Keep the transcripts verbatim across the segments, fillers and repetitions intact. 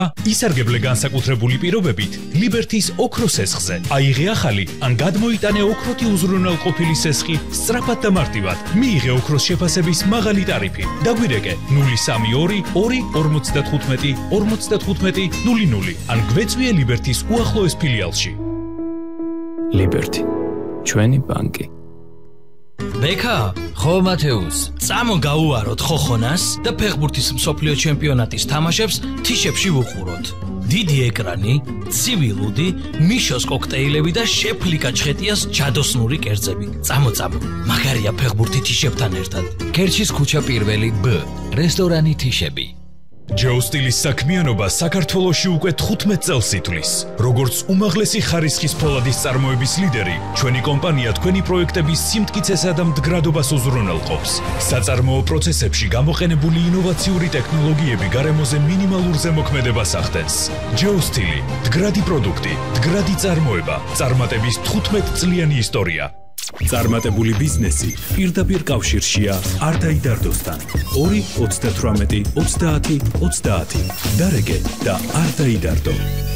ისარგებლე განსაკუთრებული პირობებით ლიბერთის ოქროს სესხზე. აიღე ახალი ან გადმოიტანე ოქროთი უზრუნველყოფილი სესხი სწრაფად და მარტივად. მიიღე ოქროს შეფასების მაღალი ტარიფი. დაგვირეკე ნული სამი ორი ორი ორმოცდათხუთმეტი ორმოცდათხუთმეტი ნული ნული ან გვეწვიე ლიბერთის უახლოეს ფილიალში. ლიბერთი, ჩვენი ბანკი. ბექა, ხო მათეუს, წამო გაუაროთ ხოხონას და ფეხბურთის მსოფლიო ჩემპიონატის თამაშებს თიშებში ვუყუროთ. დიდი ეკრანი, ცივი ლუდი, მიშოს კოქტეილები და შეფლიკა ჩხეტიას ჯადოსნური კერძები. წამო წამო, მაგარია ფეხბურთი თიშებთან ერთად. კერჩის ქუჩა პირველი ბ, რესტორანი თიშები. ჯეოსტილის საქმიანობა საქართველოში უკვე თხუთმეტ წელს ითვლის. როგორც უმაღლესი ხარისხის ფოლადის წარმოების ლიდერი, ჩვენი კომპანია თქვენი პროექტების სიმტკიცესა და მდგრადობას უზრუნველყოფს. საწარმოო პროცესებში გამოყენებული ინოვაციური ტექნოლოგიები გარემოზე მინიმალურ ზემოქმედებას ახდენს. ჯეოსტილი, მდგრადი პროდუქტი, მდგრადი წარმოება, წარმატების თხუთმეტ წლიანი ისტორია. წარმატებული ბიზნესი პირდაპირ კავშირშია არდაიდარდოსთან. ორი ოცდათვრამეტი ოცდაათი ოცდაათი. დარეგე და არდაიდარდო.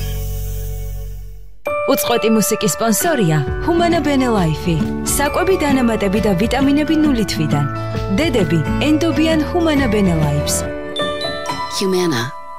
უწყვეტი მუსიკის სპონსორია ჰუმანა ბენელაიფი. საკვები დანამატები და ვიტამინები ნული თვიდან. დედები ენდობიან ჰუმანა ბენელაიფს. Humana.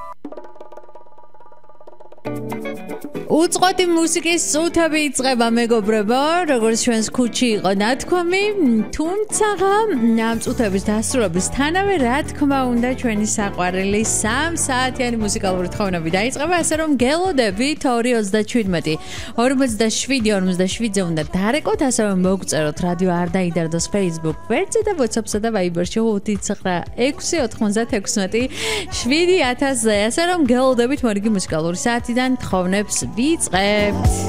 უწყვეტი მუსიკის სუთები იწყება მეგობრებო, როგორც ჩვენს ქუჩი იყო ნათქვამი, თუმცა ამ წუთების დასრულებისთანავე რა თქმა უნდა ჩვენი საყვარელი სამ საათიანი მუსიკალური თხოვნები დაიწყება, ასე რომ გელოდებით ორი ოცდაშვიდმეტი ორმოცდაშვიდი ორმოცდაშვიდზე უნდა დარეკოთ, ასე რომ მოგწეროთ რადიო არდაიდარდოს Facebook ვერტზე და WhatsApp-სა და Viber-ში ხუთი ცხრა ექვსი ოთხმოცდათექვსმეტი შვიდი ათასზე, ასე რომ გელოდებით მორიგი მუსიკალური საათიდან თხოვნებს ვიწყებთ.